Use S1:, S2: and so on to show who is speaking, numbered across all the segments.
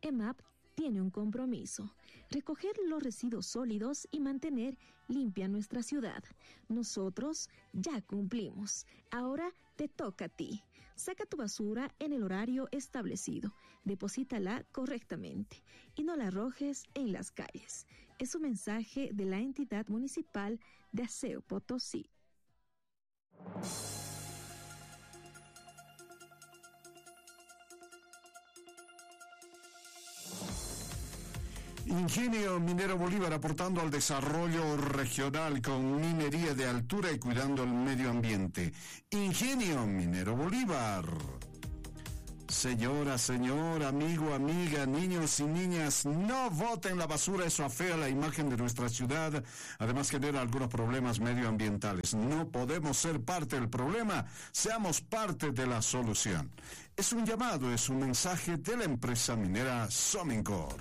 S1: EMAP tiene un compromiso: recoger los residuos sólidos y mantener limpia nuestra ciudad. Nosotros ya cumplimos. Ahora te toca a ti. Saca tu basura en el horario establecido. Deposítala correctamente y no la arrojes en las calles. Es un mensaje de la entidad municipal de Aseo Potosí.
S2: Ingenio Minero Bolívar, aportando al desarrollo regional con minería de altura y cuidando el medio ambiente. Ingenio Minero Bolívar. Señora, señor, amigo, amiga, niños y niñas, no boten la basura, eso afea la imagen de nuestra ciudad, además genera algunos problemas medioambientales. No podemos ser parte del problema, seamos parte de la solución. Es un llamado, es un mensaje de la empresa minera Somincor.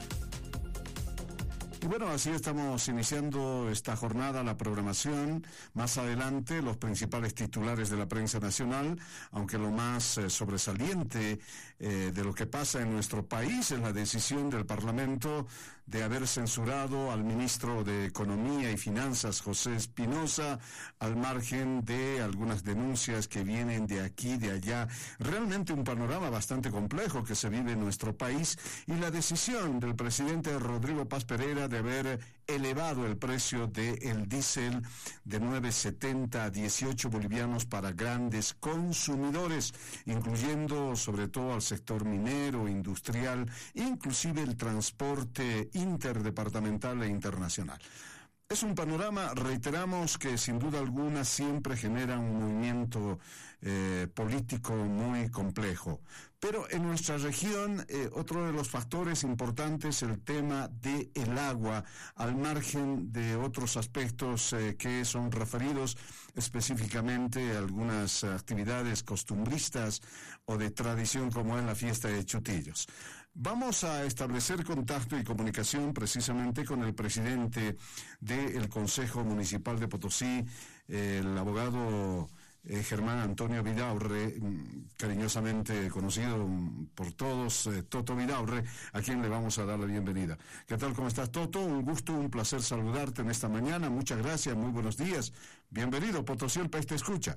S2: Y bueno, así estamos iniciando esta jornada, la programación. Más adelante, los principales titulares de la prensa nacional, aunque lo más sobresaliente de lo que pasa en nuestro país es la decisión del Parlamento de haber censurado al ministro de Economía y Finanzas, José Espinosa, al margen de algunas denuncias que vienen de aquí, de allá. Realmente un panorama bastante complejo que se vive en nuestro país, y la decisión del presidente Rodrigo Paz Pereira de haber elevado el precio del diésel de 9.70 a 18 bolivianos para grandes consumidores, incluyendo sobre todo al sector minero, industrial, inclusive el transporte interdepartamental e internacional. Es un panorama, reiteramos, que sin duda alguna siempre genera un movimiento político muy complejo. Pero en nuestra región, otro de los factores importantes es el tema del agua, al margen de otros aspectos que son referidos específicamente a algunas actividades costumbristas o de tradición, como es la fiesta de Chutillos. Vamos a establecer contacto y comunicación precisamente con el presidente del Consejo Municipal de Potosí, el abogado Germán Antonio Vidaurre, cariñosamente conocido por todos, Toto Vidaurre, a quien le vamos a dar la bienvenida. ¿Qué tal? ¿Cómo estás, Toto? Un gusto, un placer saludarte en esta mañana. Muchas gracias, muy buenos días. Bienvenido, Potosí, el país te escucha.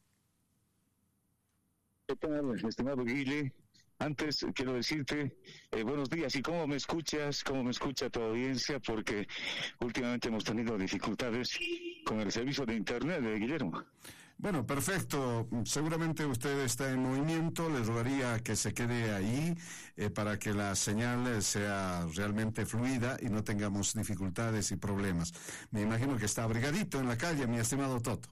S3: ¿Qué tal, estimado Guille? Antes quiero decirte buenos días. ¿Y cómo me escuchas? ¿Cómo me escucha tu audiencia? Porque últimamente hemos tenido dificultades con el servicio de internet de Guillermo.
S2: Bueno, perfecto. Seguramente usted está en movimiento. Les rogaría que se quede ahí para que la señal sea realmente fluida y no tengamos dificultades y problemas. Me imagino que está abrigadito en la calle, mi estimado Toto.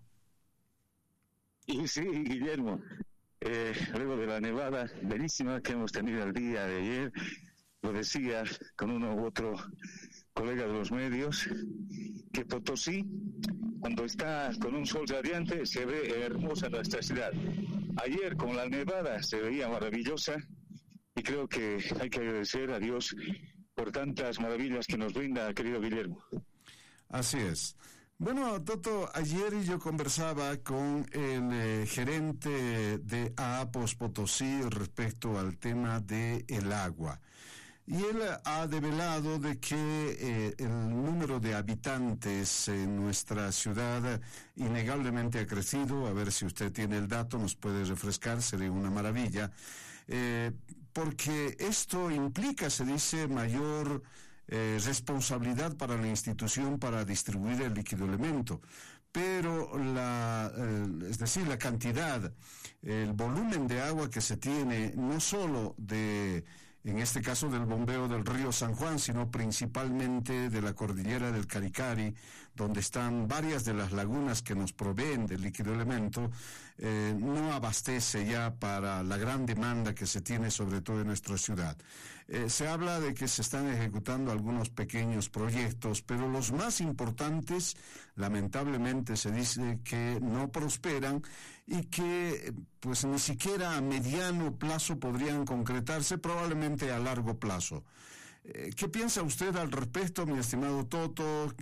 S3: Y sí, Guillermo. Luego de la nevada bellísima que hemos tenido el día de ayer, lo decía con uno u otro colega de los medios, que Potosí, cuando está con un sol radiante, se ve hermosa nuestra ciudad. Ayer con la nevada se veía maravillosa, y creo que hay que agradecer a Dios por tantas maravillas que nos brinda, querido Guillermo.
S2: Así es. Bueno, Toto, ayer yo conversaba con el gerente de AAPOS Potosí respecto al tema del agua. Y él ha develado de que el número de habitantes en nuestra ciudad innegablemente ha crecido. A ver si usted tiene el dato, nos puede refrescar, sería una maravilla. Porque esto implica, se dice, mayor responsabilidad para la institución para distribuir el líquido elemento, pero es decir, la cantidad, el volumen de agua que se tiene, no solo en este caso del bombeo del río San Juan, sino principalmente de la cordillera del Caricari, donde están varias de las lagunas que nos proveen del líquido elemento, no abastece ya para la gran demanda que se tiene sobre todo en nuestra ciudad. Se habla de que se están ejecutando algunos pequeños proyectos, pero los más importantes, lamentablemente, se dice que no prosperan y que pues ni siquiera a mediano plazo podrían concretarse, probablemente a largo plazo. ¿Qué piensa usted al respecto, mi estimado Toto?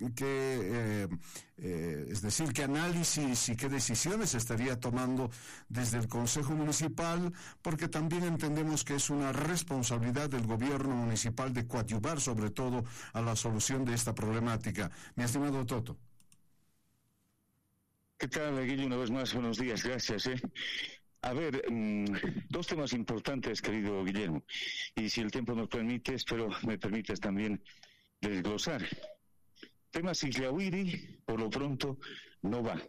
S2: Es decir, ¿qué análisis y qué decisiones estaría tomando desde el Consejo Municipal? Porque también entendemos que es una responsabilidad del gobierno municipal de coadyuvar sobre todo a la solución de esta problemática. Mi estimado Toto.
S3: ¿Qué tal, Guillermo? Una vez más, buenos días, gracias. A ver, dos temas importantes, querido Guillermo, y si el tiempo nos permite, espero me permitas también desglosar. Tema Sigliahuiri, por lo pronto, no va.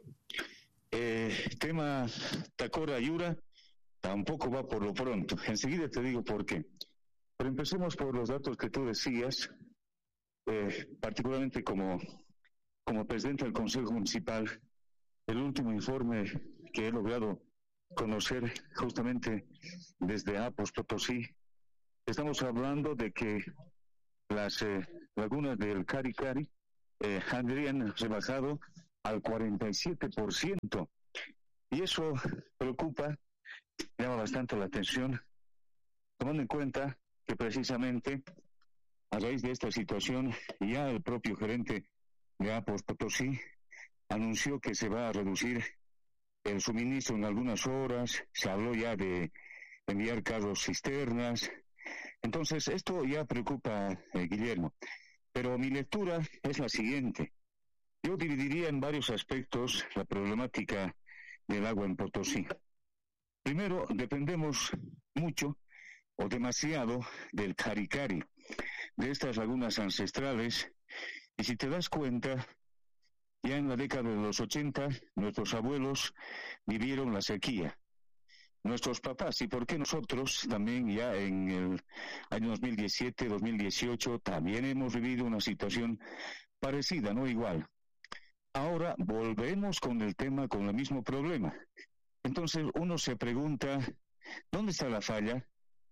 S3: Tema Tacora Yura, tampoco va por lo pronto. Enseguida te digo por qué. Pero empecemos por los datos que tú decías, particularmente como presidente del Consejo Municipal, el último informe que he logrado conocer justamente desde Apos Potosí, estamos hablando de que las lagunas del Cari Cari habrían rebajado al 47%, y eso preocupa, llama bastante la atención, tomando en cuenta que precisamente a raíz de esta situación ya el propio gerente de Apos Potosí anunció que se va a reducir el suministro en algunas horas, se habló ya de enviar carros cisternas. Entonces, esto ya preocupa, Guillermo. Pero mi lectura es la siguiente. Yo dividiría en varios aspectos la problemática del agua en Potosí. Primero, dependemos mucho o demasiado del Cari Cari, de estas lagunas ancestrales, y si te das cuenta, ya en la década de los 80, nuestros abuelos vivieron la sequía. Nuestros papás, y por qué nosotros también ya en el año 2017, 2018, también hemos vivido una situación parecida, no igual. Ahora volvemos con el tema, con el mismo problema. Entonces uno se pregunta, ¿dónde está la falla?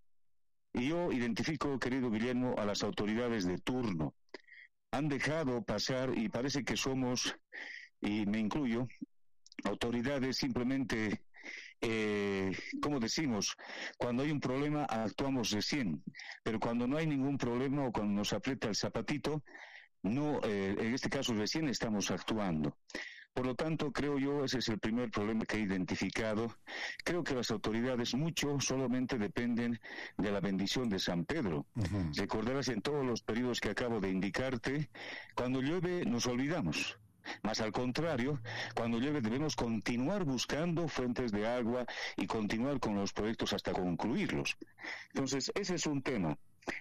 S3: Y yo identifico, querido Guillermo, a las autoridades de turno. Han dejado pasar, y parece que somos, y me incluyo, autoridades simplemente, como decimos, cuando hay un problema actuamos recién, pero cuando no hay ningún problema o cuando nos aprieta el zapatito, no, en este caso recién estamos actuando. Por lo tanto, creo yo, ese es el primer problema que he identificado. Creo que las autoridades mucho solamente dependen de la bendición de San Pedro. Uh-huh. Recordarás en todos los periodos que acabo de indicarte, cuando llueve nos olvidamos. Más al contrario, cuando llueve debemos continuar buscando fuentes de agua y continuar con los proyectos hasta concluirlos. Entonces, ese es un tema.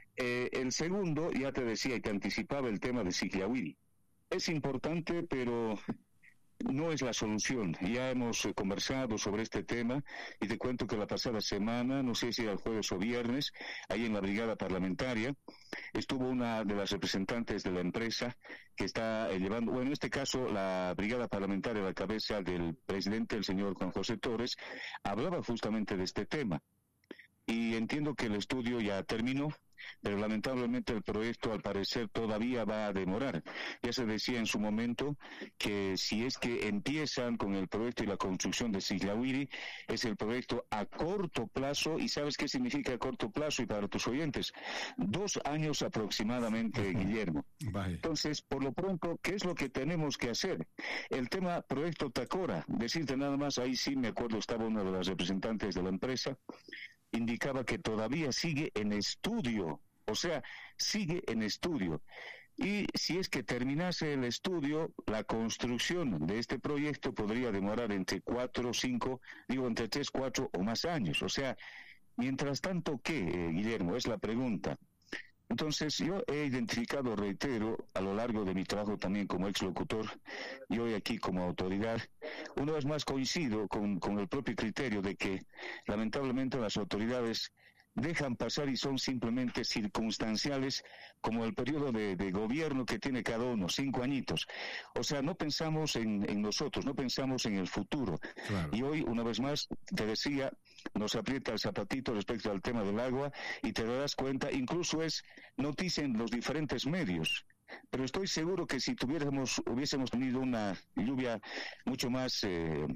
S3: El segundo, ya te decía y te anticipaba el tema de Sigliahuiri. Es importante, pero no es la solución. Ya hemos conversado sobre este tema y te cuento que la pasada semana, no sé si era el jueves o viernes, ahí en la brigada parlamentaria, estuvo una de las representantes de la empresa que está llevando, bueno, en este caso la brigada parlamentaria a la cabeza del presidente, el señor Juan José Torres, hablaba justamente de este tema. Y entiendo que el estudio ya terminó, pero lamentablemente el proyecto al parecer todavía va a demorar. Ya se decía en su momento que si es que empiezan con el proyecto y la construcción de Sigliahuiri, es el proyecto a corto plazo. ¿Y sabes qué significa a corto plazo? Y para tus oyentes, 2 años aproximadamente, Guillermo. Bye. Entonces, por lo pronto, ¿qué es lo que tenemos que hacer? El tema proyecto Tacora, decirte nada más, ahí sí me acuerdo, estaba una de las representantes de la empresa, indicaba que todavía sigue en estudio, o sea, sigue en estudio. Y si es que terminase el estudio, la construcción de este proyecto podría demorar entre 4, 5, entre 3, 4 o más años. O sea, mientras tanto, ¿qué, Guillermo? Es la pregunta. Entonces, yo he identificado, reitero, a lo largo de mi trabajo también como exlocutor y hoy aquí como autoridad, una vez más coincido con el propio criterio de que lamentablemente las autoridades dejan pasar y son simplemente circunstanciales, como el periodo de gobierno que tiene cada uno, 5 añitos. O sea, no pensamos en nosotros, no pensamos en el futuro. Claro. Y hoy, una vez más, te decía, nos aprieta el zapatito respecto al tema del agua y te darás cuenta, incluso es noticia en los diferentes medios. Pero estoy seguro que si hubiésemos tenido una lluvia mucho más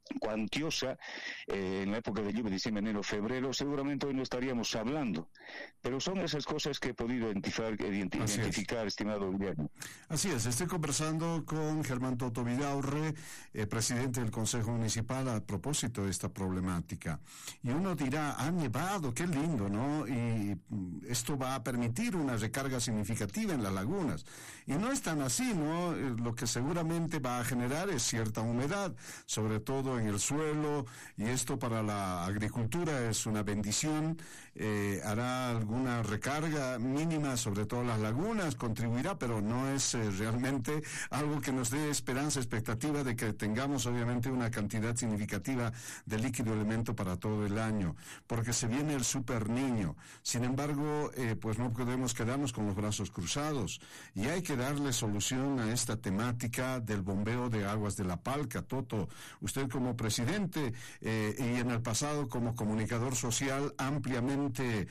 S3: cuantiosa en la época de lluvia, diciembre, enero, febrero, seguramente hoy no estaríamos hablando. Pero son esas cosas que he podido identificar, estimado Guillermo.
S2: Así es, estoy conversando con Germán Toto Vidaurre, presidente del Consejo Municipal, a propósito de esta problemática. Y uno dirá, ha nevado, qué lindo, ¿no? Y esto va a permitir una recarga significativa en las lagunas. Y no es tan así, ¿no? Lo que seguramente va a generar es cierta humedad, sobre todo en el suelo, y esto para la agricultura es una bendición. Hará alguna recarga mínima, sobre todo las lagunas, contribuirá, pero no es realmente algo que nos dé esperanza, expectativa de que tengamos obviamente una cantidad significativa de líquido elemento para todo el año, porque se viene el Super Niño. Sin embargo, pues no podemos quedarnos con los brazos cruzados, y hay que darle solución a esta temática del bombeo de aguas de la Palca. Toto, usted como presidente y en el pasado como comunicador social ampliamente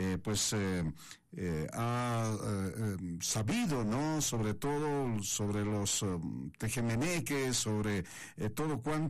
S2: ha sabido, ¿no? Sobre todo sobre los tejemeneques, sobre todo cuanto